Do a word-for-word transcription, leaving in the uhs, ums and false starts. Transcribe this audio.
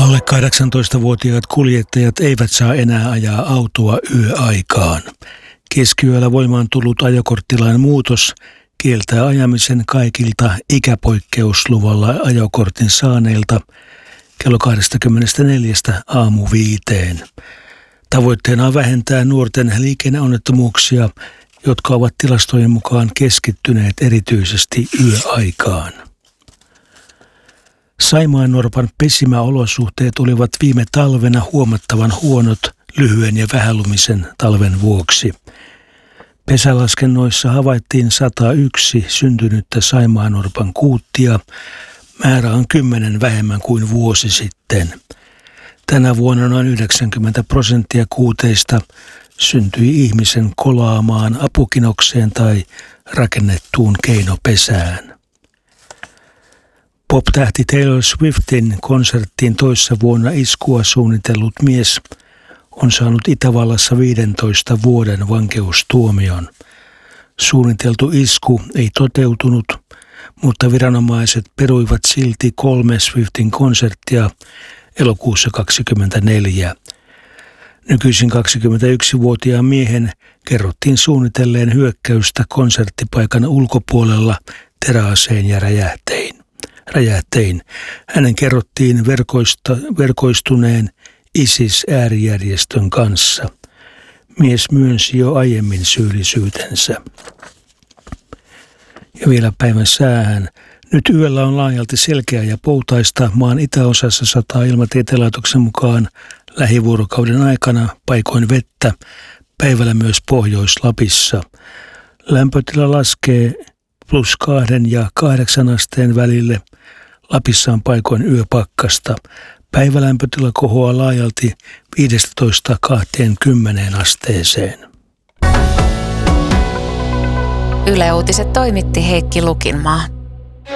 Alle kahdeksantoistavuotiaat kuljettajat eivät saa enää ajaa autoa yöaikaan. Keskiyöllä voimaan tullut ajokorttilain muutos kieltää ajamisen kaikilta ikäpoikkeusluvalla ajokortin saaneilta kello kaksikymmentäneljä aamu viiteen. Tavoitteena on vähentää nuorten liikenneonnettomuuksia, jotka ovat tilastojen mukaan keskittyneet erityisesti yöaikaan. Saimaannorpan pesimäolosuhteet olivat viime talvena huomattavan huonot lyhyen ja vähälumisen talven vuoksi. Pesälaskennoissa havaittiin sata yksi syntynyttä saimaannorpan kuuttia. Määrä on kymmenen vähemmän kuin vuosi sitten. Tänä vuonna noin yhdeksänkymmentä prosenttia kuuteista syntyi ihmisen kolaamaan apukinokseen tai rakennettuun keinopesään. Pop-tähti Taylor Swiftin konserttiin toissa vuonna iskua suunnitellut mies on saanut Itävallassa viidentoista vuoden vankeustuomion. Suunniteltu isku ei toteutunut, mutta viranomaiset peruivat silti kolme Swiftin konserttia elokuussa kaksikymmentäneljä. Nykyisin kaksikymmentäyksivuotiaan miehen kerrottiin suunnitelleen hyökkäystä konserttipaikan ulkopuolella teräaseen ja räjähtein. räjähtein. Hänen kerrottiin verkoista, verkoistuneen ISIS-äärijärjestön kanssa. Mies myönsi jo aiemmin syyllisyytensä. Ja vielä päivän säähän. Nyt yöllä on laajalti selkeä ja poutaista. Maan itäosassa sataa Ilmatieteen laitoksen mukaan lähivuorokauden aikana paikoin vettä. Päivällä myös Pohjois-Lapissa. Lämpötila laskee plus kahden ja kahdeksan asteen välille. Lapissa on paikoin yöpakkasta. Päivälämpötila kohoaa laajalti viidestätoista kahteenkymmeneen asteeseen. Yle Uutiset toimitti Heikki Lukinmaa.